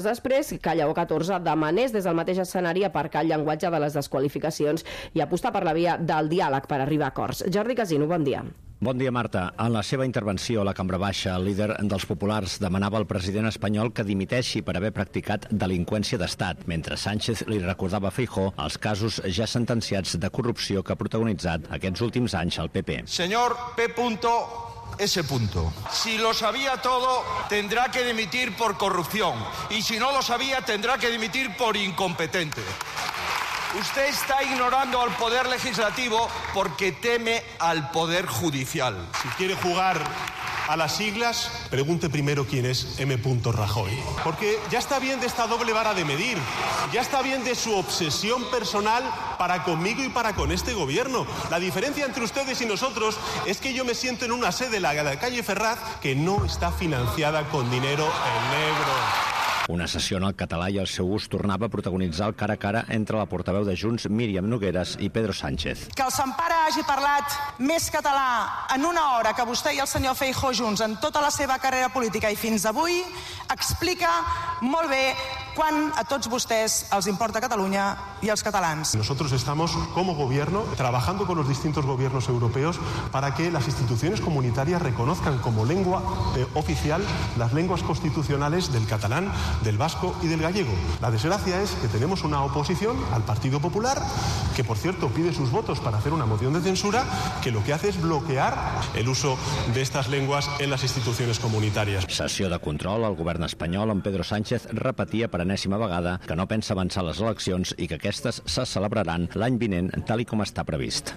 Després, que Lleó 14 demanés des del mateix escenari aparcar el llenguatge de les desqualificacions i apostar per la via del diàleg per arribar a acords. Jordi Casino, bon dia. Bon dia, Marta. En la seva intervenció a la Cambra Baixa, el líder dels populars demanava al president espanyol que dimiteixi per haver practicat delinqüència d'estat, mentre Sánchez li recordava a Feijóo els casos ja sentenciats de corrupció que ha protagonitzat aquests últims anys el PP. Señor P.S. Si lo sabía todo, tendrá que dimitir por corrupción. Y si no lo sabía, tendrá que dimitir por incompetente. Usted está ignorando al Poder Legislativo porque teme al Poder Judicial. Si quiere jugar a las siglas, pregunte primero quién es M. Rajoy. Porque ya está bien de esta doble vara de medir. Ya está bien de su obsesión personal para conmigo y para con este gobierno. La diferencia entre ustedes y nosotros es que yo me siento en una sede, la calle Ferraz, que no está financiada con dinero en negro. Una sessió en el català i el seu ús tornava a protagonitzar el cara a cara entre la portaveu de Junts, Míriam Nogueras, i Pedro Sánchez. Que el Sempare hagi parlat més català en una hora que vostè i el senyor Feijóo junts en tota la seva carrera política i fins avui explica molt bé quan a tots vostès els importa Catalunya y a los catalans. Nosotros estamos, como gobierno, trabajando con los distintos gobiernos europeos para que las instituciones comunitarias reconozcan como lengua oficial las lenguas constitucionales del catalán, del vasco y del gallego. La desgracia es que tenemos una oposición al Partido Popular, que por cierto pide sus votos para hacer una moción de censura, que lo que hace es bloquear el uso de estas lenguas en las instituciones comunitarias. Sessió de control al govern espanyol on Pedro Sánchez repetia per enèsima vegada que no pensa avançar les eleccions i que aquestes se celebraran l'any vinent tal i com està previst.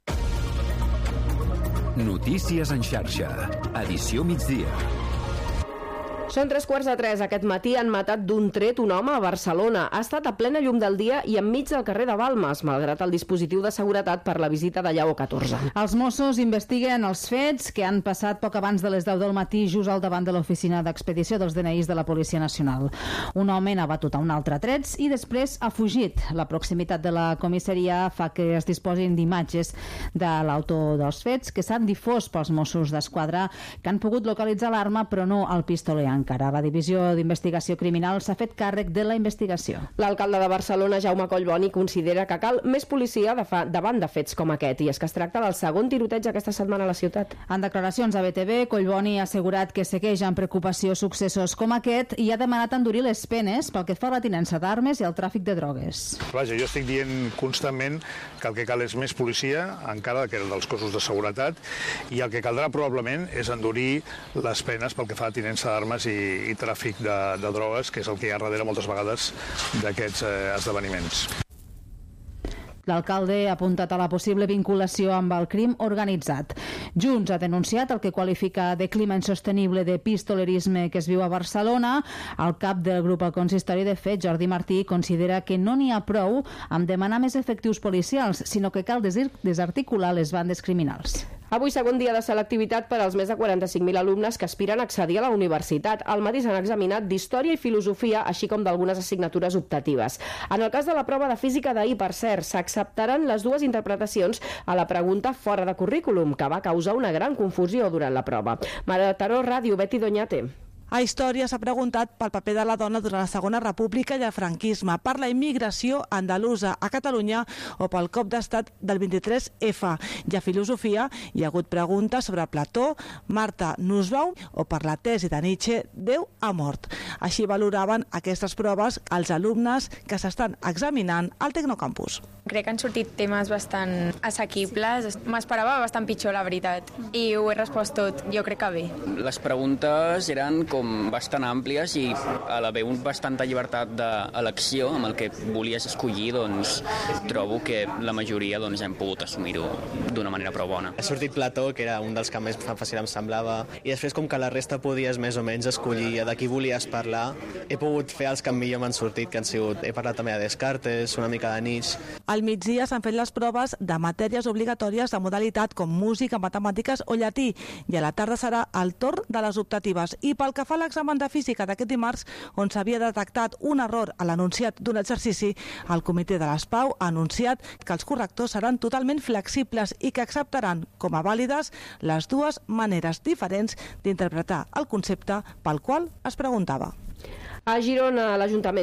Notícies en xarxa. Edició migdia. Són 3:15 aquest matí. Han matat d'un tret un home a Barcelona. Ha estat a plena llum del dia i enmig del carrer de Balmes, malgrat el dispositiu de seguretat per la visita de Lleó 14. Els Mossos investiguen els fets que han passat poc abans de les 10 del matí just al davant de l'oficina d'expedició dels DNIs de la Policia Nacional. Un home n'ha batut a un altre trets i després ha fugit. La proximitat de la comissaria fa que es disposin d'imatges de l'autor dels fets que s'han difós pels Mossos d'Esquadra, que han pogut localitzar l'arma però no el pistoler encara. La Divisió d'Investigació Criminal s'ha fet càrrec de la investigació. L'alcalde de Barcelona, Jaume Collboni, considera que cal més policia davant de fets com aquest, i és que es tracta del segon tiroteig aquesta setmana a la ciutat. En declaracions a BTV, Collboni ha assegurat que segueix amb preocupació successos com aquest i ha demanat endurir les penes pel que fa a la tinença d'armes i el tràfic de drogues. Vaja, jo estic dient constantment que el que cal és més policia, encara que dels cossos de seguretat, i el que caldrà probablement és endurir les penes pel que fa a tinença d'armes i tràfic de drogues, que és el que hi ha darrere moltes vegades d'aquests esdeveniments. L'alcalde ha apuntat a la possible vinculació amb el crim organitzat. Junts ha denunciat el que qualifica de clima insostenible de pistolerisme que es viu a Barcelona. El cap del grup al consistori, de fet, Jordi Martí, considera que no n'hi ha prou amb demanar més efectius policials, sinó que cal desarticular les bandes criminals. Avui segon dia de selectivitat per als més de 45.000 alumnes que aspiren a accedir a la universitat. Al matí s'han examinat d'Història i Filosofia, així com d'algunes assignatures optatives. En el cas de la prova de Física d'ahir, per cert, s'acceptaran les dues interpretacions a la pregunta fora de currículum, que va causar una gran confusió durant la prova. Mataró Ràdio, Betty Doñate. A Història s'ha preguntat pel paper de la dona durant la Segona República i el franquisme, per la immigració andalusa a Catalunya o pel cop d'estat del 23F. I a Filosofia hi ha hagut preguntes sobre Plató, Marta Nussbaum o per la tesi de Nietzsche, Déu ha mort. Així valoraven aquestes proves els alumnes que s'estan examinant al Tecnocampus. Crec que han sortit temes bastant assequibles. M'esperava bastant pitjor, la veritat. I ho he respost tot, jo crec que bé. Les preguntes eren com bastant àmplies i a la veu bastanta llibertat d'elecció amb el que volies escollir, doncs trobo que la majoria hem pogut assumir-ho d'una manera prou bona. Ha sortit Plató, que era un dels que més fàcil em semblava, i després com que la resta podies més o menys escollir de qui volies parlar, he pogut fer els que millor m'han sortit, que han sigut, he parlat també de Descartes, una mica de Nietzsche. Al migdia s'han fet les proves de matèries obligatòries de modalitat com música, matemàtiques o llatí, i a la tarda serà el torn de les optatives. I pel que fa a l'examen de física d'aquest dimarts, on s'havia detectat un error a l'anunciat d'un exercici, el Comitè de les Pau ha anunciat que els correctors seran totalment flexibles i que acceptaran com a vàlides les dues maneres diferents d'interpretar el concepte pel qual es preguntava. A Girona, l'Ajuntament